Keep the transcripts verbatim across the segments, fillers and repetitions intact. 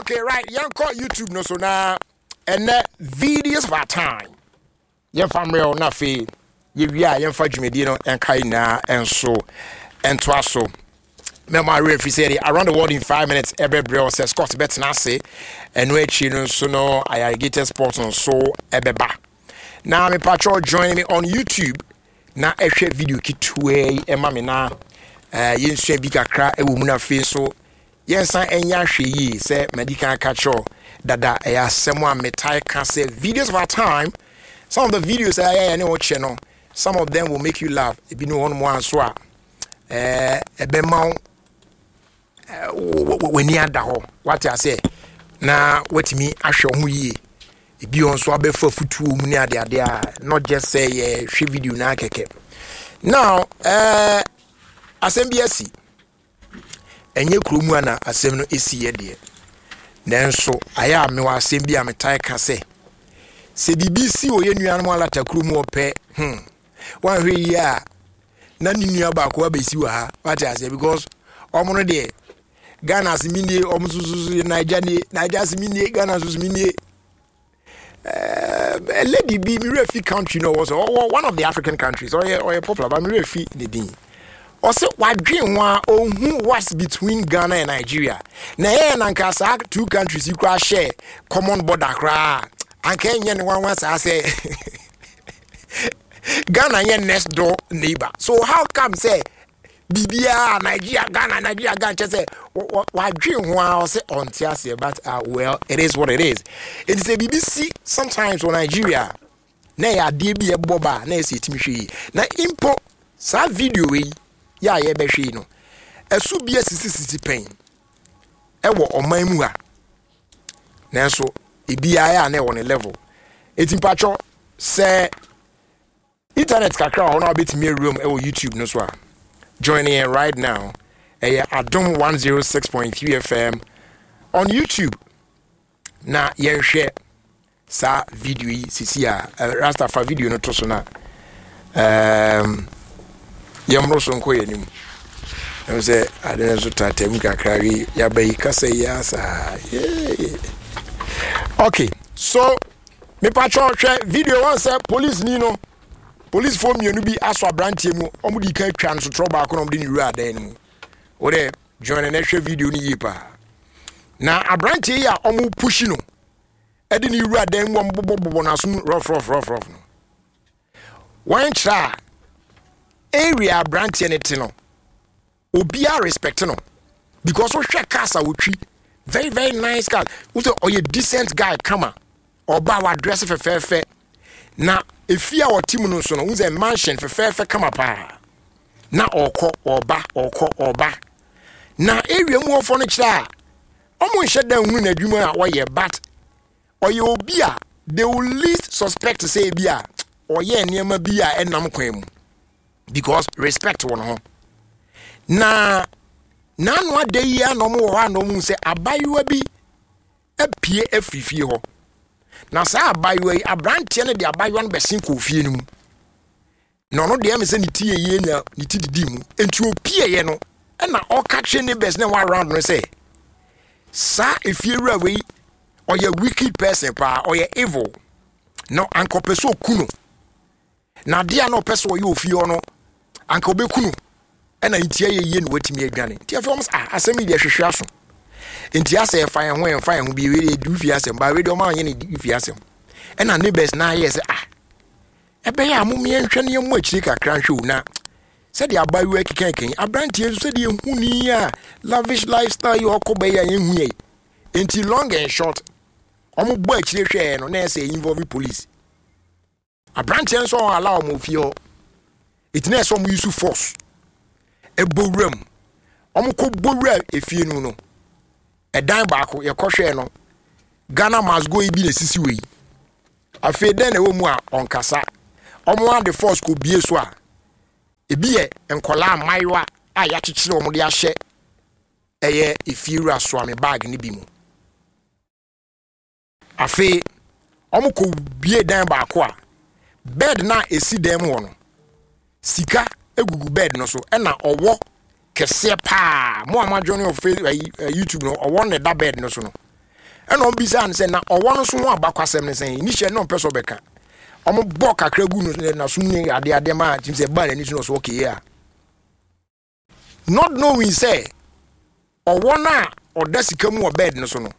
Okay, right. Young call YouTube no so now and that videos of our time. Young family or nothing. You are young for Jimedino and Kaina and so and Twasso. Remember, I said around the world in five minutes. Every bro says Scott Betnase and which you know so no I get sports on so ebeba. Now I'm a patrol joining me on YouTube. Now I share video kit way and mammy now. Uh, you say big a cry a woman of face so. Yes, I and Yashi say medical catch all that I ask someone metai can say videos of our time. Some of the videos I know channel, some of them will make you laugh. If you know one more swap, eh, a bemau when you had the home. What I say now, what me I show me if you on swab for two near the idea, not just say she video na keke. Now, uh, as M B S C. Enye krumu ana asem no esiye de nanso aya me wa asem bia me tai ka se se bibisi oye nuan mo alata krumu ope hm wan hwe yi a na ni nua ba ko abesi wa ha what I say because omo no de Ghana simini omo susu Nigeria ni Nigeria simini Ghana susu simini eh lady bi mi refi country no was one of the African countries or or popular but mi refi the din. Also, what dream one or who was between Ghana and Nigeria? Na na nkasa two countries you can share common border cra. And Kenya one once I say Ghana your next door neighbor. So how come say B B R Nigeria Ghana Nigeria Ghana say what dream one say on Tiasia but uh, well it is what it is. It is a B B C sometimes on Nigeria. Na ya D B a boba na say timishi. Na impo sa video we ya ye be hwe no esu bia sisi sisi pen e wo oman mu a nanso ebia ya na e wo ne level etimpacho se internet kakra ho na betimi room e wo YouTube no so a joining in right now e Adom one oh six point three F M on YouTube na ye hwe sa video yi sisi a Rastafa video no to so na um Yamroso nko yenim. I say I don't know to atem kakari ya bayi kase ya sa. Okay. So me patrol share video one say police ni no. Police form you no bi aso abrantie mu omudi kan twa no so ba ko no de ni wura dan mu. O de join na share video ni yipa. Na abrantie ya omu push no. E de ni wura dan mu ombobobo na so rough rough rough rough no. One try area branch anything no obia respect no because we share casa we treat very very nice guy we say oh you decent guy come on or ba wa dress for fair fair na if you our team no so no we say mansion for fair fair come up na oko oba oko oba na area mu ofo no kira omo nhye dan hu na adwuma a wo ye but oye obia they will least suspect to say bia oye niam bia enam kwan mu because respect one home. Na nanu ade ya no mo ho no mu se abayiwa bi apie afifie ho. Na sa abayiwa yi abrante ne de abayiwa no besin ko fie no mu. No no de am se ni tie ye na ni ti didi mu. Enti opie ye no e na o ka che ne bes na wa round no say sa efie wura we or ye wicked person pa or ye evil. No anko peso kuno. Na dia no peso ye ofie no anka obekunu ena ntia ye ye no watimi adwane ntia fo ah asemi de hwehwe aso ntia se fa ye ho ye fa ye ho bi we du fi asem ba we de o ma ye ne du fi asem ena neighbors na ye se ah ebe ya mu me nhwe ne mu akiri kakra nhwe na se de abayu akikan kan abrantie so de ehuni a lavish lifestyle yo koba ya yehu ye enti long and short omo bo akiri hwe no na se involve police abrantie so allow mo fio. It na some use force. E bowram. Omo ko bowra efie nu no. E dan baako ye kohwe no. Ghana must go ibi na sisi we. Afi den na wo mu a onkasa. Omo and the force ko bie so a. Ebi ye enkola maiwa a ya chichire omo de ahye. Eye efie wura so ame bag ni bi mu. Afi omo ko bie dan baako a. Bed na esi dem wo no. Sika egugu bed no so ena owo kese pa mo amadwo ne of YouTube no owo ne da bed no so no ɛna ɔmo bisa ne sɛ na ɔwɔ no so ho abakwasɛm ne sɛn ni hyɛ no mpɛ so bɛka ɔmo bɔ kakra gu no na so ne ade ade ma tim sɛ ba n'ani so no so okay ya not knowing say ɔwɔ na ɔda sika mu wɔ bed no so no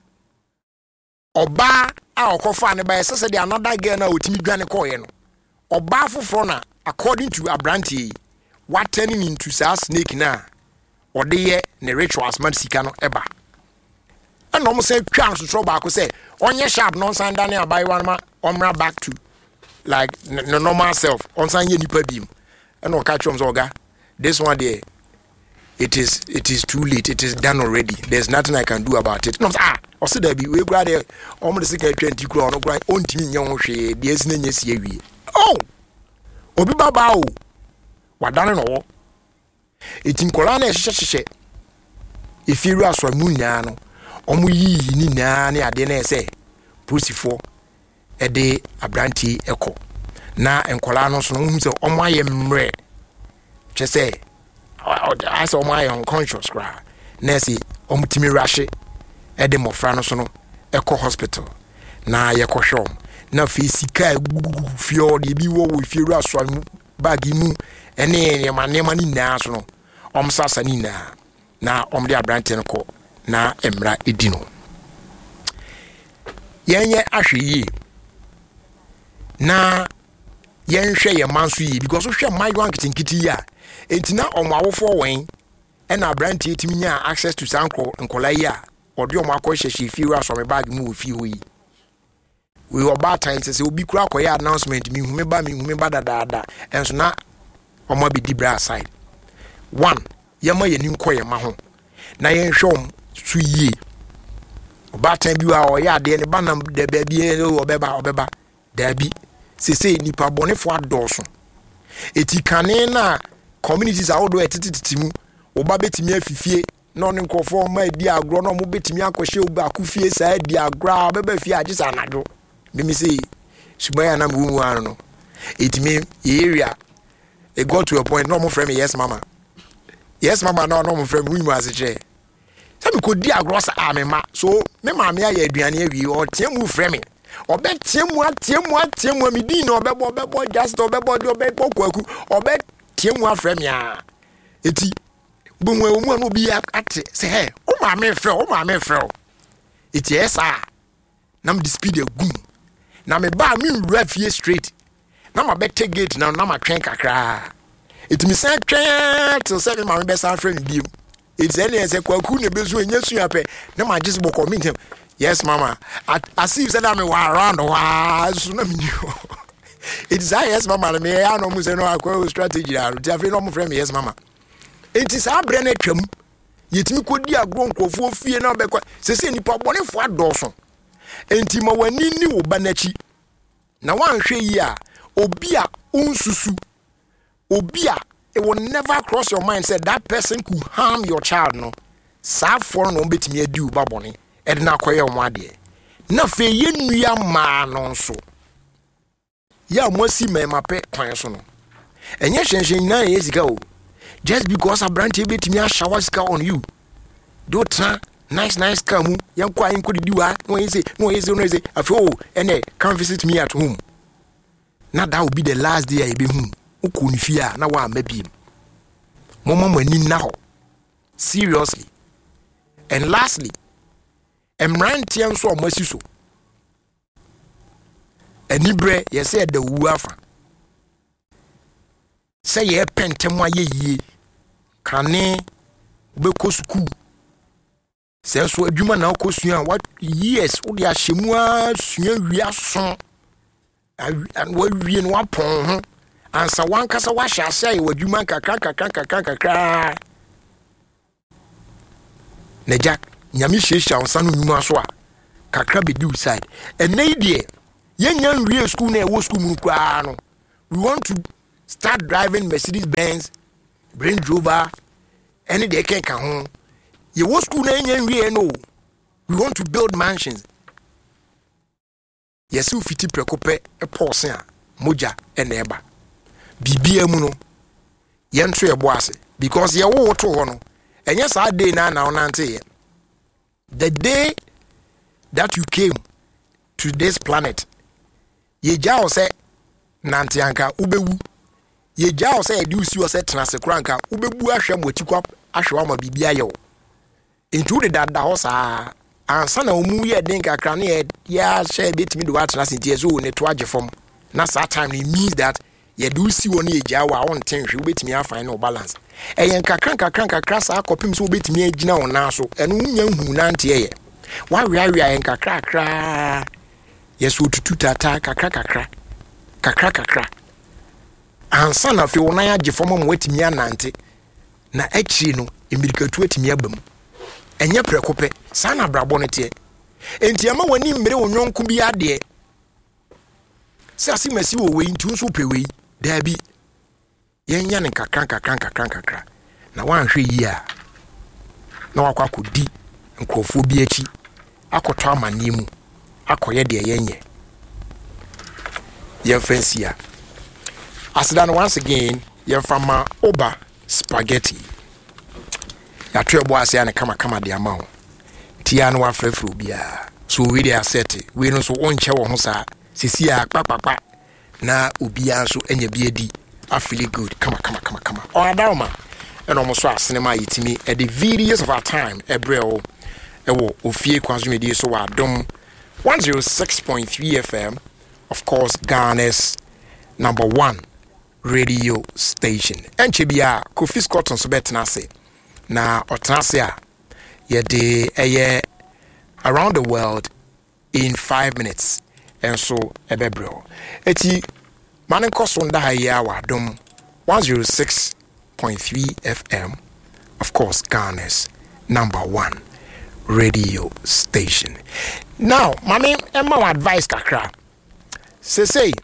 ɔba a ɔkɔfa ne ba ɛsɛ sɛ de another girl na otimi dwane kɔɔ no ɔba foforo na according to Abranti what turning into sa snake na ɔde yɛ ne rituals man sika no ɛba and almost say twa so tro baako say onye sharp no san dane abai wan ma omra back to like no normal self on san ye nipa bim and o catch so oga this one there it is it is too late, it is done already, there's nothing I can do about it. No ah o se da bi we gra there omo de sika twenty kro no gra ontimi nye ho hwe de esina nya sie wie oh obi baba o wadane no wo etin kola na ehye hye efiru aso mu nya no omo yi ni na ne ade na ese posifo e de Abranti eko na enkola no so no hu se omo aye mre che se I saw my unconscious cry. Nancy, omutimi rashe, ede mofra no so no, eko hospital. Na yeko shom. Na fi sika fio de bi wo we fi raswa bagi mu ene nema nema ni na so no. Om sasa ni na. Na om de Abranti no ko na emra edino. Yenye ahwe yi. Na yenhwe ye manso yi because wo hwe my one kitinkiti ya. Entina omawofo wen ena Abranti etimi nya access to sanko nkola yi a odi omo akohyehyɛ fi ru aso me bag mu fi ho yi we oba time se obi kura akoya announcement mi hu me ba mi hu me ba dadaada enso na omo bi di bra side one yema ye ni nkoye ma ho na ye nhwom su yi oba time bi wa oya ade ne ba na de ba bi obeba obeba da bi se se nipa bonefo adoso eti kane na communities are all do etititi mu oba betimi afifie na on nkofo ma di agro na mo betimi akohye oba akufie sa di agro beba fie agisa anado me say subaya na mu anu no etimi area it got to a point no mo frame me yes mama yes mama no no mo frame we mu aseche say me ko di agro sa amema so me ma me aye aduane awie o tie mu frame obe tie mu atie mu atie mu mi di na obebo obebo just obebo di obebo kwaku obe tiemu afrɛ me a eti bunwe omu anu bi ate say hey o ma me frɛ o ma me frɛ eti esa na me speed agum na me ba me wura fie straight na ma bete gate na na ma twen kakra eti me san twen till say me ma me be san frɛ me bi eti any say kwaku na bezu enya su apɛ na ma just boko me ntem yes mama as if say na me wa around wa so na me it is yes mama me ya no mu say no akwa strategy aro ti afi no mo frame yes mama it is abre na twam yetimi kodi agro nkofo fie na obekwa se se nipa bonefo adoso enti ma wani ni wo banachi na wanhwe yi a obi a unsusu obi a it will never cross your mind say that person could harm your child no sa for no betimi adi uba bone e de na akoye o ade na fe ye nua ma no so ya mosi me mape kwan so no enye hyenhyen na ye sika o just because Abranti betimi a shower sika on you do tra nice nice kamu yanko ayin ko didi wa no yese no yese no yese afi o ene come visit me at home na that will be the last day I be home ukuni fia na wa mabiem momo mani na ho seriously. And lastly emranti enso o masi so anibre ye say da wu afa say ye pentem aye yie kane be ko school say so adwuma na ko sua what years wo dia hyemu a sua wi aso and wa wi no apon ho ansa wan kasa wa hya say wadwuma kakra kakra kakra kakra na jack nyame hyehya onsa no nyuma so a kakra be do side and na idie yenyan real school na wo school mu kwa no we want to start driving Mercedes Benz Range Rover any day can ka ho ye wo school na yenyan real no we want to build mansions yes we fiti prekope e pause a moja e na eba bibia mu no yenso ye boase because ye wo to ho no enye sa day na na onante ye the day that you came to this planet. Ye jao se nantianka ubewu. Ye jao se edusi o se transekranka ubebu ahwe motikwa ahwe ma bibia ye wo. Into that da hosa ansa na omu ye den kakra na ya share betimi do atna sentie so ne to age fom. Na that time it means that ye do see one ye jawa on ten hwe betimi afine no balance. Eyen kakran kakran kakra sa akopim so betimi agina on na so eno nya hu na nte ye. Wa wi awi ayen kakra kakra. Yesu tutu tata kakra kakra. Kakra kakra. Ansa na fe wona ya age fom mo wetimi anante. Na echi no emirikatu etimi abam. Enye prekope sana brabo ne tie enti ama wani mmere wonwonko bi ade se asimasi wo we ntu nso pewe dabi yenya ne kakran kakran kakran kakra na wanhwe yi a na wakwa kodi nkofo bi achi akoto amane mu akoye de yenye ye fancy asida no once again ye fama oba spaghetti ya twebo ase ya ne kama kama de ama ho tia no afrefro bia so we dey asset we no so onche wo ho sa sisi a kpakpakpa na obia so enya bia di I feel good kama kama kama kama o adawma e no mo so asene ma yitimi e the videos of our time ebreo e wo ofie kwazumedi so wa dom one oh six point three F M, of course Ghana's number one radio station enche bia Kofi Scotton so betna se na otrasia ye de eye around the world in five minutes and so ebebro eti manen kosonda haye awadom one oh six point three F M, of course Ghana's number one radio station. Now mami emma advice kakra se say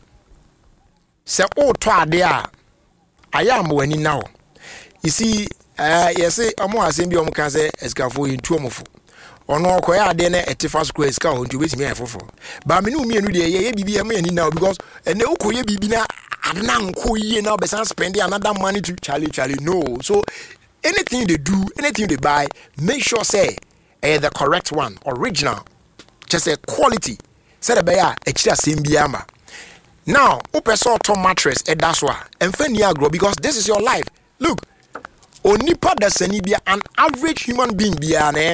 se o to ade a ayam wani now you see. Uh, yes, amo asem bi omo kan say escafo yintu omofo ono okoya ade na etifa square ska ho ntu betimi afofo ba me no mienu de ye bibi am yani now because ene ukoye bibi na adna nko yie na obesan spend another money to Charlie Charlie no. So anything they do, anything they buy, make sure say eh the correct one, original, just a quality. Say the beya ekira sem biama. Now upeso to mattress e daswa emfani agro because this is your life. Look, onipa da sani bia an average human being bia na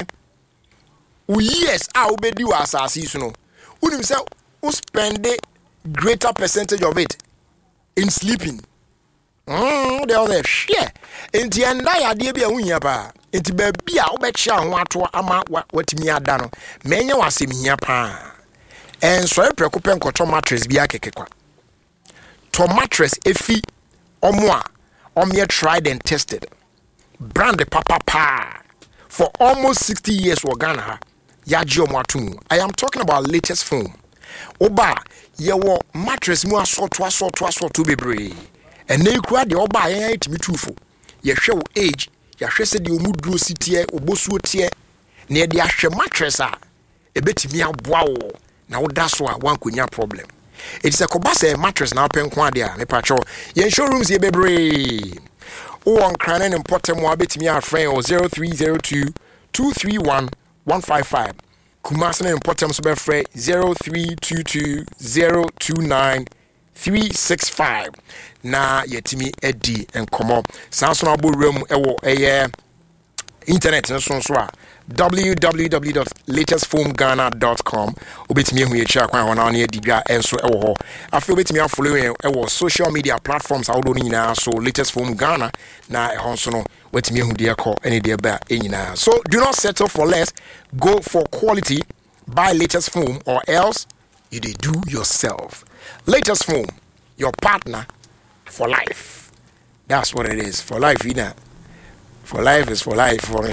u years a obedi wa asasi so no unim say u spend greater percentage of it in sleeping. Mm, the other share enti enda ya de bia unya pa enti ba bia obechi ho ato ama watimi ada no menye wasem hia pa enso eprekope nkoto mattress bia kekekwa to mattress efi omo a omye tried and tested brand the papa pa for almost sixty years for Ghana yaji omwatu. I am talking about latest foam oba ye wo mattress mu asoto asoto asoto bebre ene ikura de oba ye itimi tufo ye hwe wo age ye hwe se de omuduro sitie obosuo tie na ye de ahwe mattress a ebetimi aboa wo na wo da so a wankonya problem. It's a kobase mattress na open kwa dia me pacho ye showrooms ye bebre o on kranen important mo abetimi a friend o zero three zero two two three one one five five Kumasi important so be friend zero three two two zero two nine three six five na yetimi edi enkomo sanso na borum ewo eye internet no so so a w w w dot latest foam ghana dot com obetimi ehu ye chia kwan wana na edibia enso ewo ho afi obetimi afollow ewo social media platforms awodo ni nyina so Latest Foam Ghana na ehon so no wetimi ehu de ekọ ene de ba enyina. So do not settle for less, go for quality, buy Latest Foam or else you dey do yourself. Latest Foam, your partner for life. That's what it is. For life, you know. For life is for life. For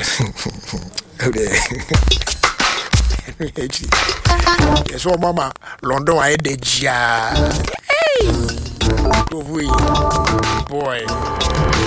yes, oh mama, London I had the ja. Hey, boy.